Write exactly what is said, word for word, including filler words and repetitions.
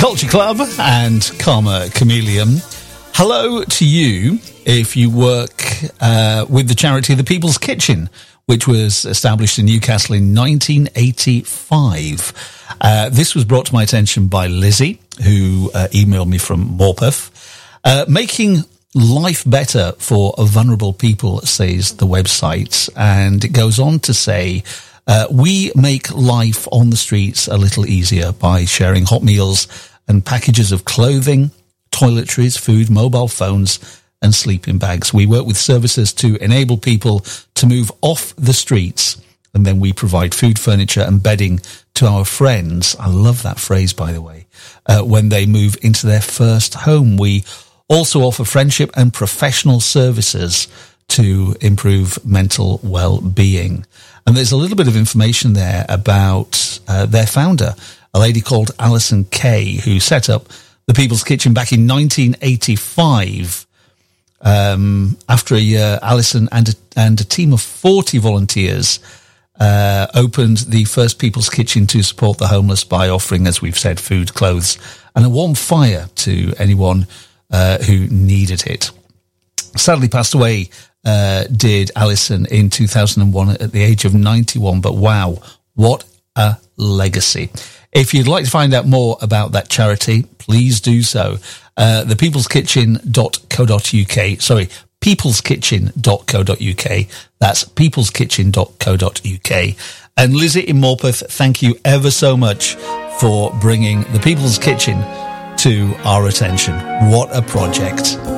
Culture Club and Karma Chameleon. Hello to you if you work uh, with the charity The People's Kitchen, which was established in Newcastle in nineteen eighty-five. Uh, this was brought to my attention by Lizzie, who uh, emailed me from Morpeth. Uh, making life better for vulnerable people, says the website. And it goes on to say, uh, we make life on the streets a little easier by sharing hot meals and packages of clothing, toiletries, food, mobile phones, and sleeping bags. We work with services to enable people to move off the streets, and then we provide food, furniture, and bedding to our friends. I love that phrase, by the way. Uh, when they move into their first home, we also offer friendship and professional services to improve mental well-being. And there's a little bit of information there about uh, their founder, a lady called Alison Kay, who set up the People's Kitchen back in nineteen eighty-five. Um, after a year, Alison and a, and a team of forty volunteers uh, opened the first People's Kitchen to support the homeless by offering, as we've said, food, clothes, and a warm fire to anyone uh, who needed it. Sadly passed away, uh, did Alison in two thousand one at the age of ninety-one, but wow, what a legacy. If you'd like to find out more about that charity, please do so. Uh, the peoples kitchen dot co dot uk. Sorry, peoples kitchen dot co dot uk. That's peoples kitchen dot co dot uk. And Lizzie in Morpeth, thank you ever so much for bringing the People's Kitchen to our attention. What a project.